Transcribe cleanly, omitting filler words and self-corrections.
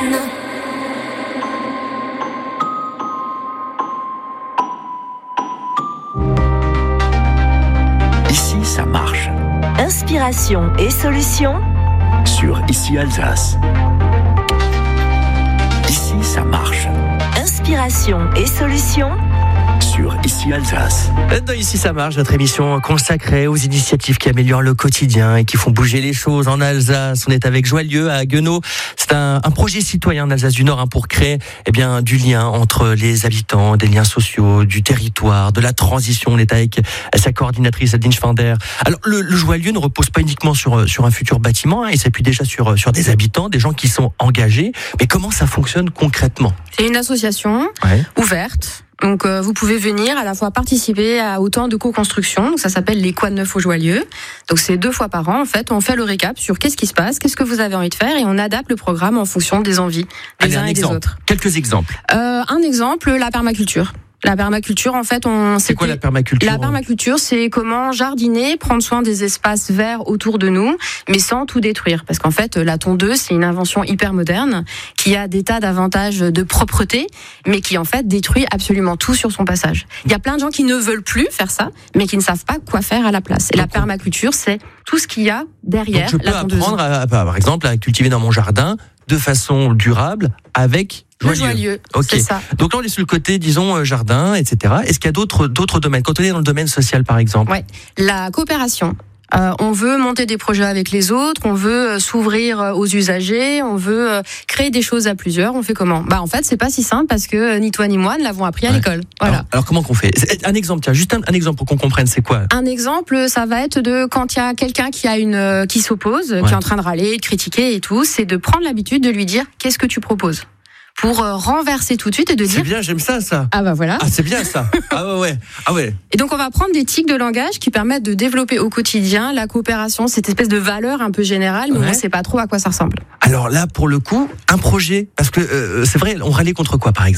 Ici, ça marche. Inspiration et solutions Sur Ici Alsace. Ici, ça marche. Inspiration et solutions Sur Ici Alsace. Dans Ici ça marche, notre émission consacrée aux initiatives qui améliorent le quotidien et qui font bouger les choses en Alsace. On est avec Joyeux à Guenot. C'est un projet citoyen en Alsace du Nord pour créer du lien entre les habitants, des liens sociaux, du territoire, de la transition. On est avec sa coordinatrice Adine Schwander. Alors le Joyeux ne repose pas uniquement sur un futur bâtiment, il s'appuie déjà sur des habitants, des gens qui sont engagés. Mais comment ça fonctionne concrètement ? C'est une association ouverte. Donc vous pouvez venir à la fois participer à autant de co-construction, donc ça s'appelle les Quad Neufs au Joyeux. Donc c'est 2 fois par an en fait, on fait le récap sur qu'est-ce qui se passe, qu'est-ce que vous avez envie de faire et on adapte le programme en fonction des envies des uns et des autres. Quelques exemples. Un exemple, la permaculture. La permaculture, en fait, c'est quoi la permaculture ? La permaculture, c'est comment jardiner, prendre soin des espaces verts autour de nous, mais sans tout détruire. Parce qu'en fait, la tondeuse, c'est une invention hyper moderne qui a des tas d'avantages de propreté, mais qui en fait détruit absolument tout sur son passage. Il y a plein de gens qui ne veulent plus faire ça, mais qui ne savent pas quoi faire à la place. Et la permaculture, c'est tout ce qu'il y a derrière la tondeuse. Donc je peux apprendre, par exemple, à cultiver dans mon jardin de façon durable avec Joyeux. Ok. C'est ça. Donc là, on est sur le côté, disons, jardin, etc. Est-ce qu'il y a d'autres domaines ? Quand on est dans le domaine social, par exemple. Ouais. La coopération. On veut monter des projets avec les autres, on veut s'ouvrir aux usagers, on veut créer des choses à plusieurs. On fait comment ? En fait, c'est pas si simple parce que ni toi ni moi ne l'avons appris à l'école. Voilà. Alors comment qu'on fait ? Un exemple, tiens, juste un exemple pour qu'on comprenne, c'est quoi ? Un exemple, ça va être de quand il y a quelqu'un qui s'oppose, qui est en train de râler, de critiquer et tout, c'est de prendre l'habitude de lui dire qu'est-ce que tu proposes ? Pour renverser tout de suite et de dire... C'est bien, j'aime ça. Ah bah voilà. Ah, c'est bien ça. Ah ouais. Et donc on va prendre des tics de langage qui permettent de développer au quotidien la coopération, cette espèce de valeur un peu générale, mais on ne sait pas trop à quoi ça ressemble. Alors là, pour le coup, un projet, parce que c'est vrai, on râlait contre quoi, par exemple ?